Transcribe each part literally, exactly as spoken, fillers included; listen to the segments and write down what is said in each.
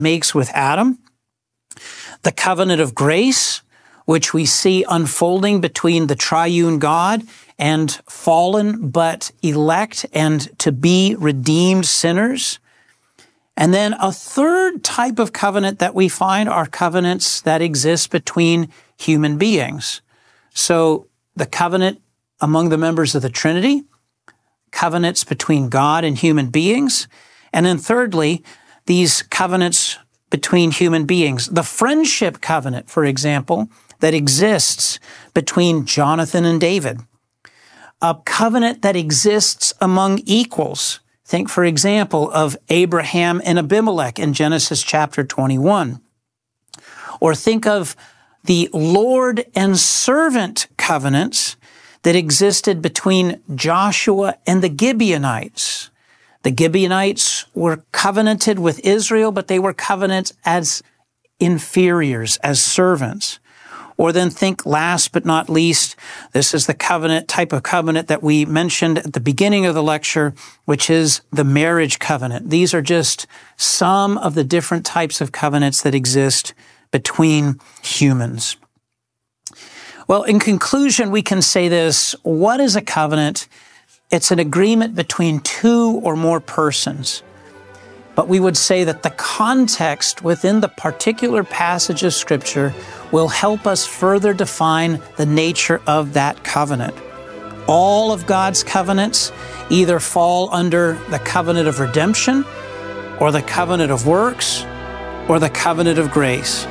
makes with Adam, the covenant of grace, which we see unfolding between the triune God and fallen but elect and to be redeemed sinners. And then a third type of covenant that we find are covenants that exist between human beings. So the covenant among the members of the Trinity, covenants between God and human beings, and then thirdly, these covenants between human beings. The friendship covenant, for example, that exists between Jonathan and David. A covenant that exists among equals. Think, for example, of Abraham and Abimelech in Genesis chapter twenty-one. Or think of the Lord and servant covenants that existed between Joshua and the Gibeonites. The Gibeonites were covenanted with Israel, but they were covenanted as inferiors, as servants. Or then think last but not least, this is the covenant, type of covenant that we mentioned at the beginning of the lecture, which is the marriage covenant. These are just some of the different types of covenants that exist between humans. Well, in conclusion, we can say this. What is a covenant? It's an agreement between two or more persons. But we would say that the context within the particular passage of Scripture will help us further define the nature of that covenant. All of God's covenants either fall under the covenant of redemption, or the covenant of works, or the covenant of grace.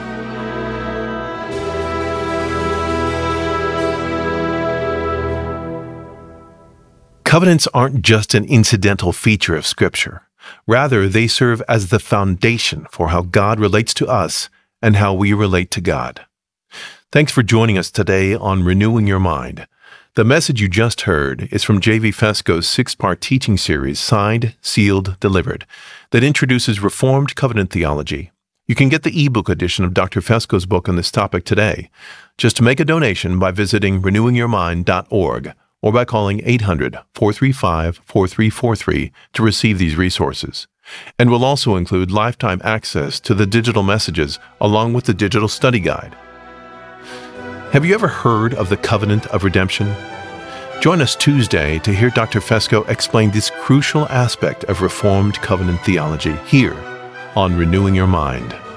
Covenants aren't just an incidental feature of Scripture. Rather, they serve as the foundation for how God relates to us and how we relate to God. Thanks for joining us today on Renewing Your Mind. The message you just heard is from J V Fesko's six-part teaching series, Signed, Sealed, Delivered, that introduces Reformed covenant theology. You can get the ebook edition of Doctor Fesko's book on this topic today. Just make a donation by visiting renewing your mind dot org or by calling eight hundred, four three five, four three four three to receive these resources. And we'll also include lifetime access to the digital messages along with the digital study guide. Have you ever heard of the Covenant of Redemption? Join us Tuesday to hear Doctor Fesko explain this crucial aspect of Reformed covenant theology here on Renewing Your Mind.